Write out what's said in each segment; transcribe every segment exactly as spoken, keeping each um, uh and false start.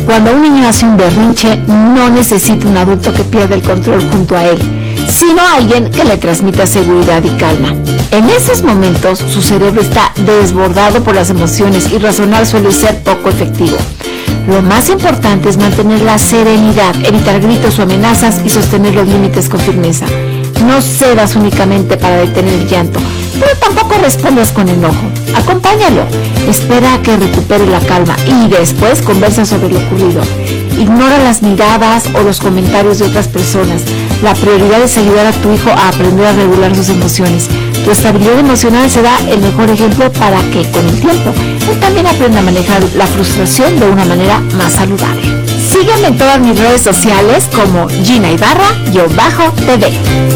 Cuando un niño hace un berrinche, no necesita un adulto que pierda el control junto a él, sino alguien que le transmita seguridad y calma. En esos momentos, su cerebro está desbordado por las emociones y razonar suele ser poco efectivo. Lo más importante es mantener la serenidad, evitar gritos o amenazas y sostener los límites con firmeza. No cedas únicamente para detener el llanto, pero tampoco respondas con enojo. Acompáñalo, espera a que recupere la calma y después conversa sobre lo ocurrido. Ignora las miradas o los comentarios de otras personas. La prioridad es ayudar a tu hijo a aprender a regular sus emociones. Tu estabilidad emocional será el mejor ejemplo para que, con el tiempo, él también aprenda a manejar la frustración de una manera más saludable. Sígueme en todas mis redes sociales como Gina Ibarra-T V.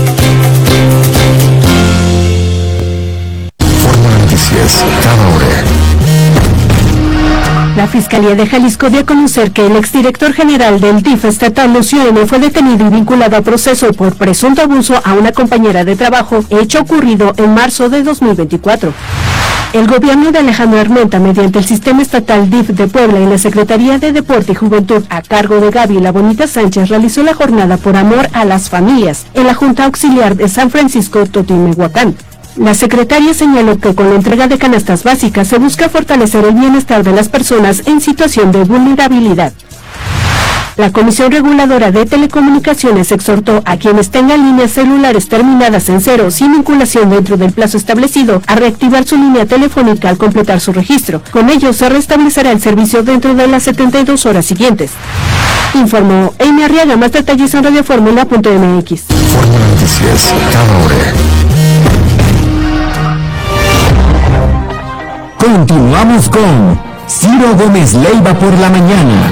Fórmula Noticias, cada hora. La Fiscalía de Jalisco dio a conocer que el exdirector general del D I F estatal, Lucio N., fue detenido y vinculado a proceso por presunto abuso a una compañera de trabajo, hecho ocurrido en marzo de dos mil veinticuatro. El gobierno de Alejandro Armenta, mediante el Sistema Estatal D I F de Puebla y la Secretaría de Deporte y Juventud a cargo de Gaby La Bonita Sánchez, realizó la jornada por amor a las familias en la Junta Auxiliar de San Francisco Totimehuacán. La secretaria señaló que con la entrega de canastas básicas se busca fortalecer el bienestar de las personas en situación de vulnerabilidad. La Comisión Reguladora de Telecomunicaciones exhortó a quienes tengan líneas celulares terminadas en cero sin vinculación dentro del plazo establecido a reactivar su línea telefónica al completar su registro. Con ello se restablecerá el servicio dentro de las setenta y dos horas siguientes. Informó Amy Arriaga. Más detalles en radioformula punto m x. Fórmula Noticias, cada hora. Continuamos con Ciro Gómez Leiva por la mañana.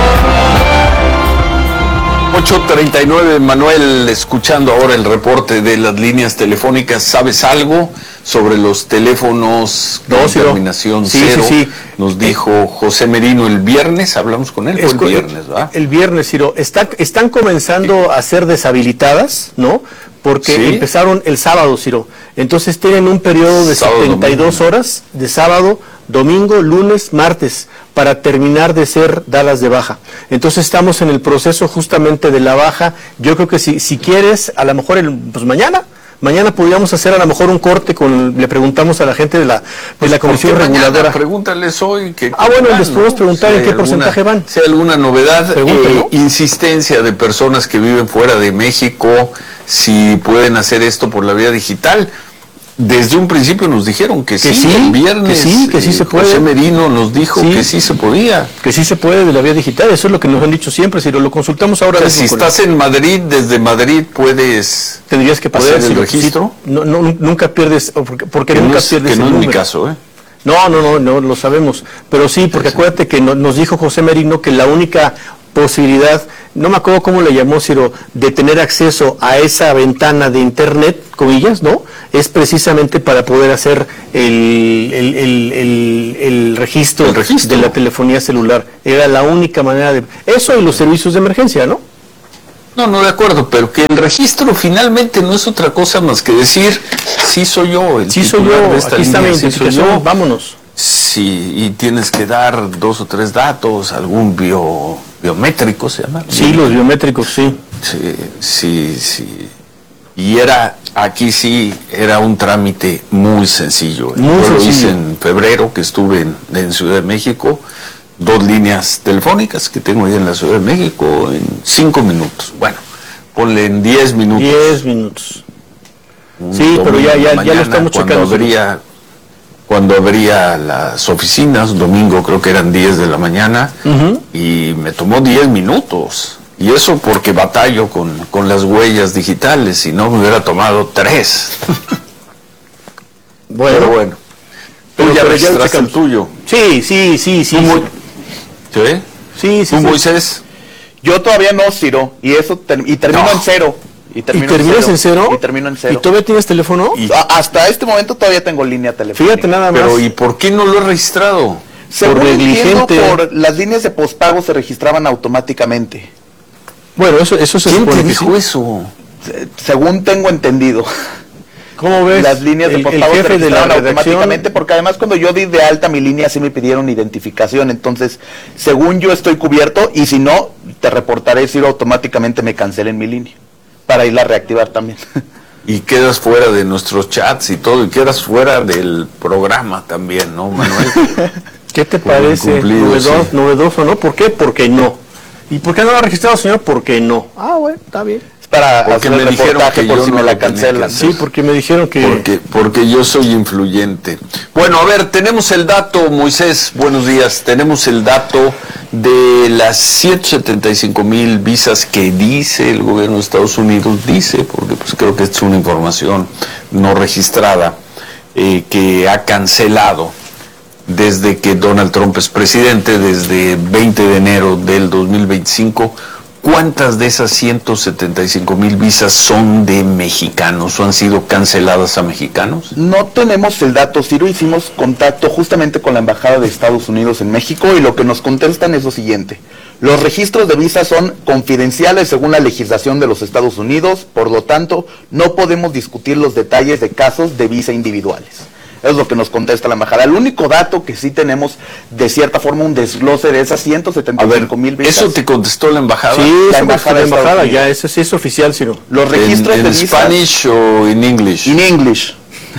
ocho treinta y nueve, Manuel, escuchando ahora el reporte de las líneas telefónicas, ¿sabes algo sobre los teléfonos de no, terminación sí, cero? Sí, sí. Nos dijo José Merino el viernes, hablamos con él, es fue el viernes, ¿verdad? El viernes, Ciro, está, están comenzando a ser deshabilitadas, ¿no? Porque ¿sí? Empezaron el sábado, Ciro. Entonces tienen un periodo de sábado, setenta y dos domingo. Horas de sábado, domingo, lunes, martes, para terminar de ser dadas de baja. Entonces estamos en el proceso justamente de la baja. Yo creo que si, si quieres, a lo mejor el, pues mañana, mañana podríamos hacer a lo mejor un corte con, le preguntamos a la gente de la, de pues la Comisión Reguladora. Pregúntales hoy. Que, ah, bueno, van, les podemos ¿no? preguntar si en qué alguna, porcentaje van. Si hay alguna novedad, eh, ¿no? Insistencia de personas que viven fuera de México, si pueden hacer esto por la vía digital. Desde un principio nos dijeron que, que sí, sí, el viernes, que sí, que sí se puede. José Merino nos dijo sí, que sí se podía. Que sí se puede de la vía digital, eso es lo que nos han dicho siempre, si lo, lo consultamos ahora. O sea, si estás en Madrid, desde Madrid puedes tendrías que poder hacer el registro. Sí, no, no, nunca pierdes, porque, porque que nunca no es, pierdes que el no número. Es mi caso, ¿eh? No, no, no, no, lo sabemos, pero sí, porque sí, acuérdate sí. que no, nos dijo José Merino que la única posibilidad, no me acuerdo cómo le llamó Ciro, de tener acceso a esa ventana de internet, comillas, ¿no? Es precisamente para poder hacer el, el, el, el, el, registro, el registro de la telefonía celular. Era la única manera de... Eso y los servicios de emergencia, ¿no? No, no de acuerdo, pero que el registro finalmente no es otra cosa más que decir, sí soy yo, el sí soy yo, de esta aquí está mi sí soy yo, vámonos. Sí, y tienes que dar dos o tres datos, algún bio, biométrico se llama. Sí, los biométricos, sí. Sí, sí, sí. Y era, aquí sí, era un trámite muy sencillo. Muy Yo sencillo. lo hice en febrero, que estuve en, en Ciudad de México, dos líneas telefónicas que tengo ahí en la Ciudad de México en cinco minutos. Bueno, ponle en diez minutos. Diez minutos. Sí, pero ya, ya, ya lo estamos checando. Habría, cuando abría las oficinas, domingo creo que eran diez de la mañana, uh-huh. y me tomó diez minutos. Y eso porque batallo con, con las huellas digitales, si no me hubiera tomado tres. Bueno, pero bueno. Pero tú ya pero registraste ya el tuyo. Sí, sí, sí, sí. Muy... ¿Sí? Sí, sí. ¿Tú, sí. Moisés? Yo todavía no, Ciro, y eso ter y termino no. en cero. ¿Y, termino ¿Y terminas en cero? en cero? Y termino en cero. ¿Y todavía tienes teléfono? Y... Hasta este momento todavía tengo línea telefónica. Fíjate nada más. Pero ¿y por qué no lo he registrado? Según por negligente. Por las líneas de pospago se registraban automáticamente. Bueno, eso, eso se ¿Quién supone te dijo que sí. eso? Se, según tengo entendido. ¿Cómo ves? Las líneas de el, postpago el se jefe de la registraron redacción, automáticamente, porque además cuando yo di de alta mi línea sí me pidieron identificación, entonces según yo estoy cubierto, y si no, te reportaré si automáticamente me cancelen mi línea, para irla a reactivar también. Y quedas fuera de nuestros chats y todo, y quedas fuera del programa también, ¿no, Manuel? ¿Qué te Por parece? incumplido, Novedoso, sí. novedoso, ¿no? ¿Por qué? Porque no. ¿Y por qué no lo ha registrado, señor? Porque no. Ah, bueno, está bien. Es para Porque hacer me el dijeron reportaje que por yo si no me lo la tenía que cancelan. hacer. Sí, porque me dijeron que... Porque, porque yo soy influyente. Bueno, a ver, tenemos el dato, Moisés, buenos días. Tenemos el dato de las ciento setenta y cinco mil visas que dice el gobierno de Estados Unidos, dice, porque pues creo que es una información no registrada, eh, que ha cancelado desde que Donald Trump es presidente, desde veinte de enero del dos mil veinticinco. ¿Cuántas de esas ciento setenta y cinco mil visas son de mexicanos o han sido canceladas a mexicanos? No tenemos el dato, Ciro. Hicimos contacto justamente con la Embajada de Estados Unidos en México y lo que nos contestan es lo siguiente. Los registros de visas son confidenciales según la legislación de los Estados Unidos, por lo tanto, no podemos discutir los detalles de casos de visa individuales. Es lo que nos contesta la embajada. El único dato que sí tenemos, de cierta forma, un desglose de esas ciento setenta y cinco mil visas. ¿Eso te contestó la embajada? Sí, la eso embajada la de embajada, Estados ya, Unidos. eso sí es oficial, Ciro. Los registros ¿En, de en visas... Spanish o en English? In English.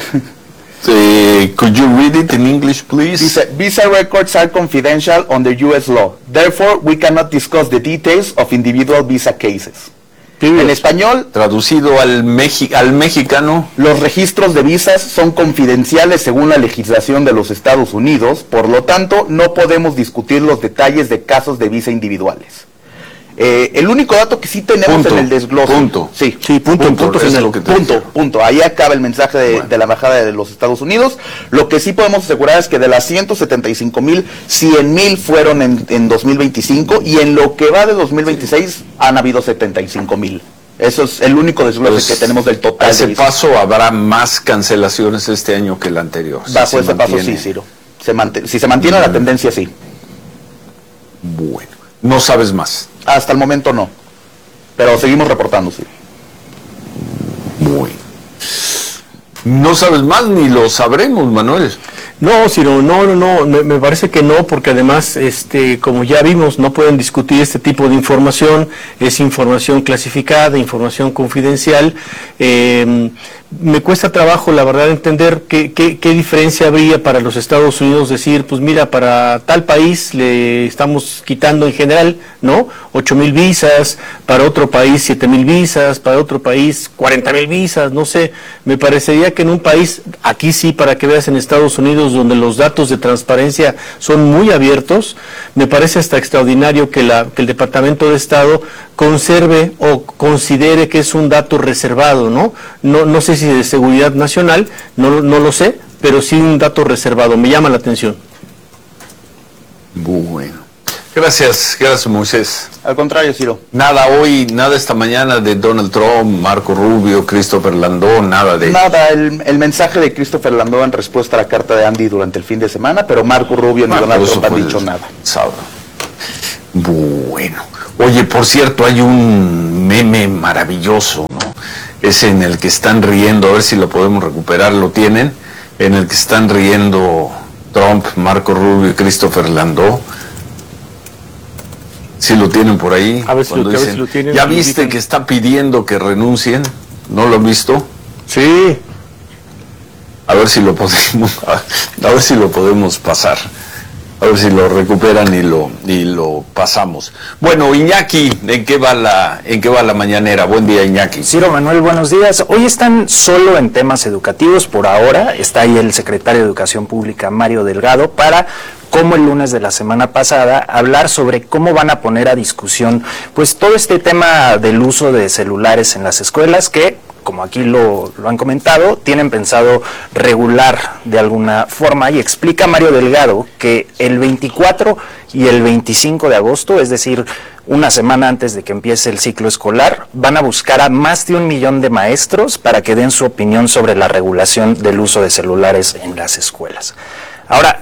Eh, could you read it in English, please? Dice, visa records are confidential under U S law. Therefore, we cannot discuss the details of individual visa cases. En español, Traducido al, mexi al mexicano. los registros de visas son confidenciales según la legislación de los Estados Unidos, por lo tanto, no podemos discutir los detalles de casos de visa individuales. Eh, el único dato que sí tenemos Punto, en el desglose... punto. Sí, Sí, punto, punto, punto es final. lo que te punto, dijeron. punto. Ahí acaba el mensaje de, Bueno. de la Embajada de los Estados Unidos. Lo que sí podemos asegurar es que de las ciento setenta y cinco mil, cien mil fueron en, en dos mil veinticinco y en lo que va de dos mil veintiséis han habido setenta y cinco mil. Eso es el único desglose Pues, que tenemos del a total de ese visas. paso habrá más cancelaciones este año que el anterior. si Bajo se ese paso mantiene. sí, Ciro. Se mant- si se mantiene la tendencia, sí. Bueno, no sabes más. Hasta el momento no. Pero seguimos reportando, sí. Bueno. No sabes más ni lo sabremos, Manuel. No, Ciro, no, no, no, me, me parece que no, porque además, este, como ya vimos, no pueden discutir este tipo de información, es información clasificada, información confidencial. Eh, me cuesta trabajo, la verdad, entender qué, qué, qué diferencia habría para los Estados Unidos decir, pues mira, para tal país le estamos quitando en general, ¿no? ocho mil visas, para otro país siete mil visas, para otro país cuarenta mil visas, no sé. Me parecería que en un país, aquí sí, para que veas en Estados Unidos, donde los datos de transparencia son muy abiertos, me parece hasta extraordinario que, la, que el Departamento de Estado conserve o considere que es un dato reservado, ¿no? No, no sé si de seguridad nacional, no, no lo sé, pero sí un dato reservado, me llama la atención. Bueno. Gracias, gracias, Moisés. Al contrario, Ciro. Nada hoy, nada esta mañana de Donald Trump, Marco Rubio, Christopher Landó, nada de... Nada, el, el mensaje de Christopher Landó en respuesta a la carta de Andy durante el fin de semana, pero Marco Rubio ni Ah, Donald eso Trump han fue dicho el nada. sábado. Bueno. Oye, por cierto, hay un meme maravilloso, ¿no? Es en el que están riendo, a ver si lo podemos recuperar, ¿lo tienen? En el que están riendo Trump, Marco Rubio y Christopher Landó. Si lo tienen por ahí. A ver si lo- cuando a ver dicen, si lo tienen, ¿ya lo viste indican. que está pidiendo que renuncien? ¿No lo han visto? Sí. A ver si lo podemos, a ver si lo podemos pasar. A ver si lo recuperan y lo y lo pasamos. Bueno, Iñaki, ¿en qué va la en qué va la mañanera? Buen día, Iñaki. Ciro, Manuel, buenos días. Hoy están solo en temas educativos por ahora. Está ahí el secretario de Educación Pública, Mario Delgado, para, como el lunes de la semana pasada, hablar sobre cómo van a poner a discusión pues todo este tema del uso de celulares en las escuelas que, como aquí lo, lo han comentado, tienen pensado regular de alguna forma, y explica Mario Delgado que el veinticuatro y el veinticinco de agosto, es decir, una semana antes de que empiece el ciclo escolar, van a buscar a más de un millón de maestros para que den su opinión sobre la regulación del uso de celulares en las escuelas. Ahora,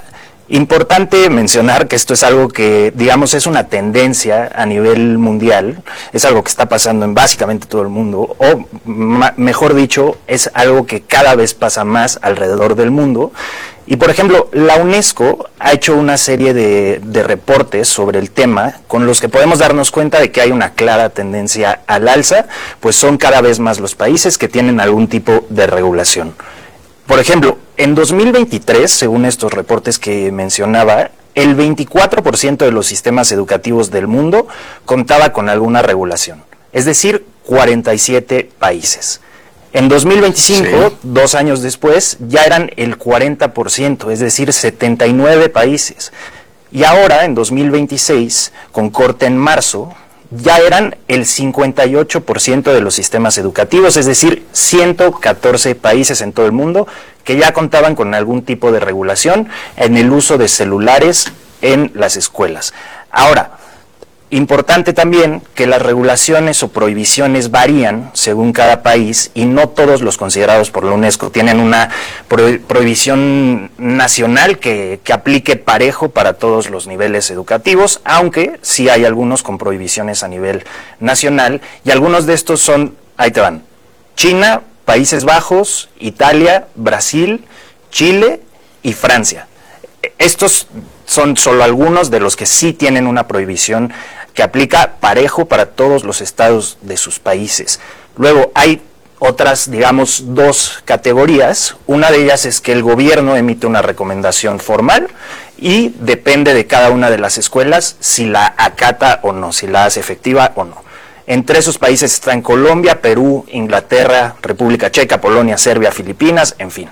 Importante mencionar que esto es algo que, digamos, es una tendencia a nivel mundial, es algo que está pasando en básicamente todo el mundo, o mejor dicho, es algo que cada vez pasa más alrededor del mundo. Y, por ejemplo, la UNESCO ha hecho una serie de, de reportes sobre el tema con los que podemos darnos cuenta de que hay una clara tendencia al alza, pues son cada vez más los países que tienen algún tipo de regulación. Por ejemplo, en dos mil veintitrés, según estos reportes que mencionaba, el veinticuatro por ciento de los sistemas educativos del mundo contaba con alguna regulación, es decir, cuarenta y siete países. En dos mil veinticinco, sí. dos años después, ya eran el cuarenta por ciento, es decir, setenta y nueve países. Y ahora, en dos mil veintiséis, con corte en marzo, ya eran el cincuenta y ocho por ciento de los sistemas educativos, es decir, ciento catorce países en todo el mundo que ya contaban con algún tipo de regulación en el uso de celulares en las escuelas. Ahora, importante también que las regulaciones o prohibiciones varían según cada país y no todos los considerados por la UNESCO tienen una pro- prohibición nacional que, que aplique parejo para todos los niveles educativos, aunque sí hay algunos con prohibiciones a nivel nacional y algunos de estos son, ahí te van, China, Países Bajos, Italia, Brasil, Chile y Francia. Estos son solo algunos de los que sí tienen una prohibición que aplica parejo para todos los estados de sus países. Luego hay otras, digamos, dos categorías. Una de ellas es que el gobierno emite una recomendación formal y depende de cada una de las escuelas si la acata o no, si la hace efectiva o no. Entre esos países están Colombia, Perú, Inglaterra, República Checa, Polonia, Serbia, Filipinas, en fin.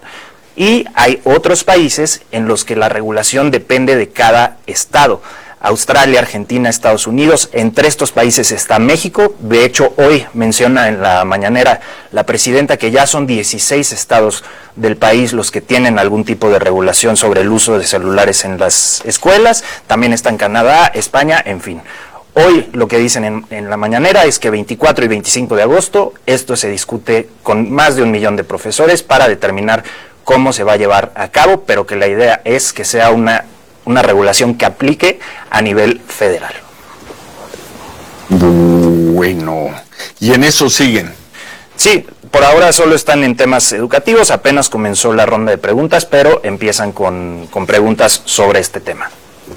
Y hay otros países en los que la regulación depende de cada estado. Australia, Argentina, Estados Unidos, entre estos países está México. De hecho, hoy menciona en la mañanera la presidenta que ya son dieciséis estados del país los que tienen algún tipo de regulación sobre el uso de celulares en las escuelas. También están Canadá, España, en fin. Hoy lo que dicen en, en la mañanera es que veinticuatro y veinticinco de agosto esto se discute con más de un millón de profesores para determinar cómo se va a llevar a cabo, pero que la idea es que sea una, una regulación que aplique a nivel federal. Bueno, y en eso siguen. Sí, por ahora solo están en temas educativos, apenas comenzó la ronda de preguntas, pero empiezan con, con preguntas sobre este tema.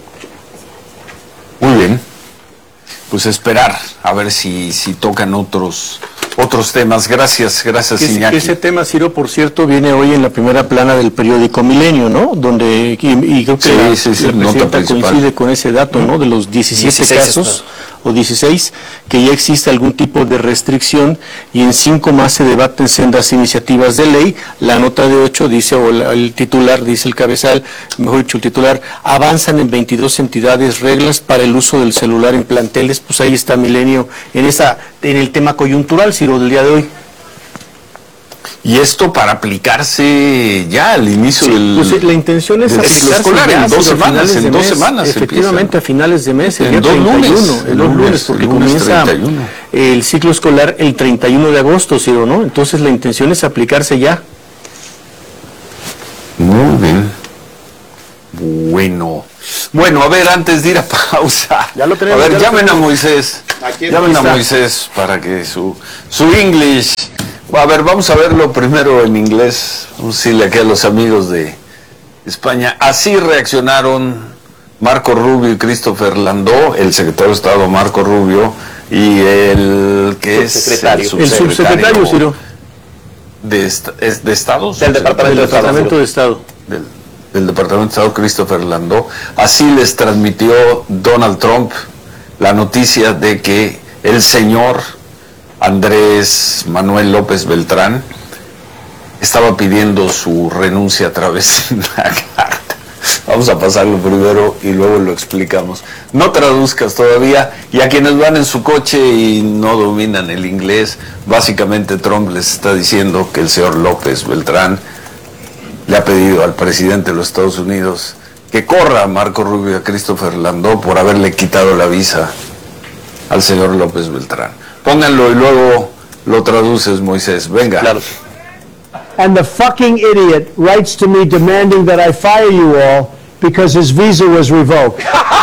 Muy bien, pues esperar a ver si, si tocan otros otros temas. Gracias, gracias, ese, Iñaki. Ese tema, Ciro, por cierto, viene hoy en la primera plana del periódico Milenio, ¿no? Donde, y, y creo que sí, la, sí, sí, la presidenta coincide con ese dato, ¿no? De los diecisiete dieciséis casos, estados. o dieciséis, que ya existe algún tipo de restricción, y en cinco más se debaten sendas iniciativas de ley. La nota de ocho dice, o la, el titular, dice el cabezal, mejor dicho, el titular, avanzan en veintidós entidades reglas para el uso del celular en planteles. Pues ahí está Milenio en esa, en el tema coyuntural, Ciro, del día de hoy. Y esto para aplicarse ya al inicio Sí, del... pues, la intención es del ciclo aplicarse escolar, ya, en dos Ciro, a semanas, finales en de dos mes, semanas efectivamente empieza. a finales de mes, el En día dos treinta y uno, lunes, en dos lunes, porque el lunes comienza treinta y uno. el ciclo escolar el treinta y uno de agosto, Ciro, ¿no? Entonces la intención es aplicarse ya. Muy bien. Bueno. Bueno, a ver, antes de ir a pausa. Ya lo tenemos, a ver, ya lo llamen a tenemos. Moisés. Aquí Llamen a está. Moisés para que su, su English. A ver, vamos a verlo primero en inglés. Vamos a decirle aquí a los amigos de España. Así reaccionaron Marco Rubio y Christopher Landó, el secretario de Estado Marco Rubio y el que es Subsecretario. El subsecretario, Ciro, de, est- es de Estado. Del Departamento del de Estado. Departamento de Estado. del, del Departamento de Estado, Christopher Landó. Así les transmitió Donald Trump la noticia de que el señor Andrés Manuel López Beltrán estaba pidiendo su renuncia a través de una carta. Vamos a pasarlo primero y luego lo explicamos. No traduzcas todavía, y a quienes van en su coche y no dominan el inglés, básicamente Trump les está diciendo que el señor López Beltrán le ha pedido al presidente de los Estados Unidos que corra a Marco Rubio y a Christopher Landó por haberle quitado la visa al señor López Beltrán. Pónganlo y luego lo traduces, Moisés. Venga. Claro. And the fucking idiot writes to me demanding that I fire you all because his visa was revoked.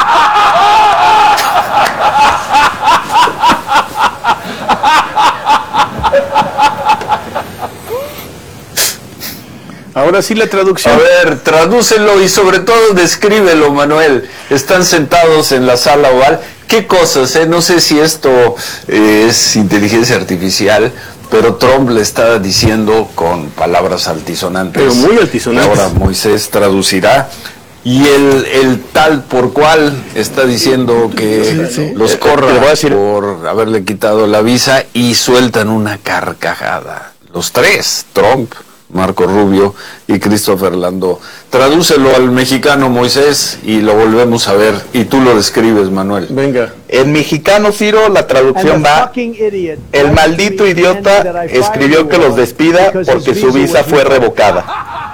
Ahora sí la traducción. A ver, tradúcelo y sobre todo descríbelo, Manuel. Están sentados en la sala oval. ¿Qué cosas? Eh? No sé si esto eh, es inteligencia artificial, pero Trump le está diciendo con palabras altisonantes. Pero muy altisonantes. Ahora Moisés traducirá. Y el, el tal por cual está diciendo que sí, sí. los corra por haberle quitado la visa y sueltan una carcajada. Los tres, Trump, Marco Rubio y Christopher Landó. Tradúcelo al mexicano, Moisés, y lo volvemos a ver. Y tú lo describes, Manuel. Venga. En mexicano, Ciro, la traducción va: el maldito idiota escribió que los despida porque su visa fue revocada.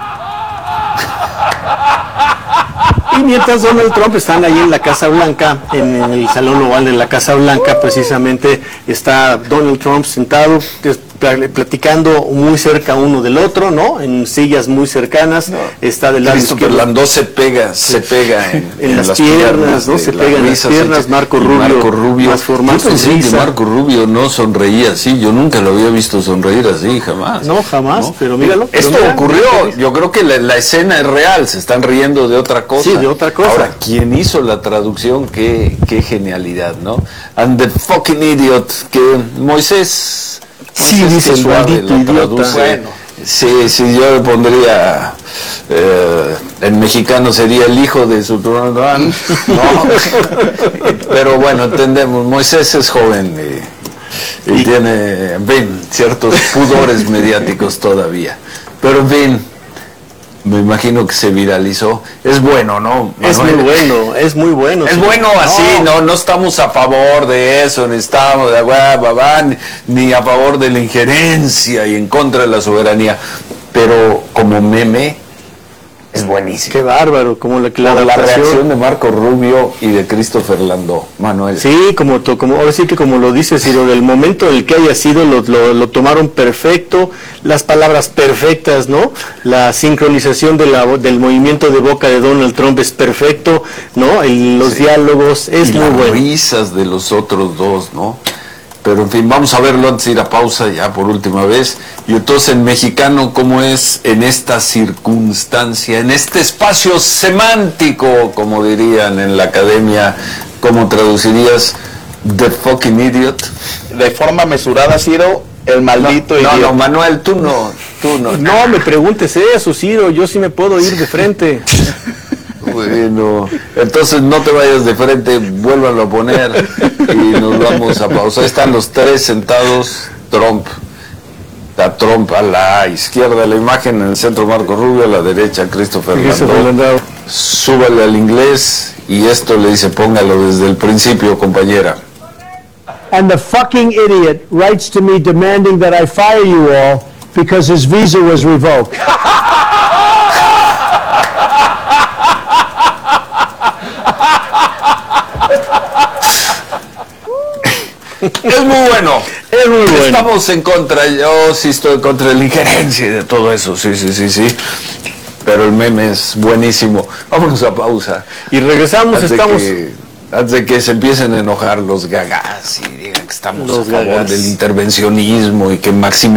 Y mientras Donald Trump están ahí en la Casa Blanca, en el salón oval de la Casa Blanca, precisamente está Donald Trump sentado, platicando muy cerca uno del otro, ¿no? En sillas muy cercanas. No. Está del lado izquierdo. Landó se pega, se pega en, en, en las, las piernas, piernas, ¿no? Se pega en las piernas. Marco Rubio, Marco Rubio. Yo pensé que Marco Rubio no sonreía así. Yo nunca lo había visto sonreír así, jamás. No, jamás. ¿No? Pero míralo. Esto pero mira, ocurrió. mira, yo creo que la, la escena es real. Se están riendo de otra cosa. Sí, de otra cosa. Ahora, ¿quién hizo la traducción? Qué, qué genialidad, ¿no? And the fucking idiot. Que Moisés. Sí, dice el maldito idiota. Bueno, sí, sí, yo le pondría, eh, en mexicano sería el hijo de su no, pero bueno, entendemos, Moisés es joven y, y, y tiene, en fin, ciertos pudores mediáticos todavía, pero en fin, me imagino que se viralizó. Es bueno, ¿no, Manuel? Es muy bueno, es muy bueno. Es sí. bueno así, no. no no estamos a favor de eso, ni estamos de babá, ni a favor de la injerencia y en contra de la soberanía, pero como meme es buenísimo. Qué bárbaro, como la, la, la reacción de Marco Rubio y de Christopher Landó, Manuel. Sí, como, como ahora sí que como lo dice Ciro, del momento en el que haya sido, lo, lo, lo tomaron perfecto, las palabras perfectas, ¿no? La sincronización de la, del movimiento de boca de Donald Trump es perfecto, ¿no? El, los sí. diálogos es y muy las bueno. risas de los otros dos, ¿no? Pero en fin, vamos a verlo antes de ir a pausa ya por última vez. Y entonces en mexicano, ¿cómo es en esta circunstancia, en este espacio semántico, como dirían en la academia, cómo traducirías the fucking idiot? De forma mesurada, Ciro, el maldito no, idiota. No, no, Manuel, tú no, tú no. No me preguntes eso, Ciro, yo sí me puedo ir de frente. Bueno, entonces no te vayas de frente, vuélvanlo a poner y nos vamos a pausa. Están los tres sentados, Trump, está Trump a la izquierda de la imagen, en el centro Marco Rubio, a la derecha Christopher Landó. Súbale al inglés y esto le dice, póngalo desde el principio, compañera. And the fucking idiot writes to me demanding that I fire you all because his visa was revoked. Es muy bueno. Es muy bueno. Estamos en contra, yo sí estoy en contra de la injerencia y de todo eso, sí, sí, sí, sí. Pero el meme es buenísimo. Vámonos a pausa. Y regresamos, antes estamos... De que, antes de que se empiecen a enojar los gagás y digan que estamos los a favor gagás. del intervencionismo y que maximizamos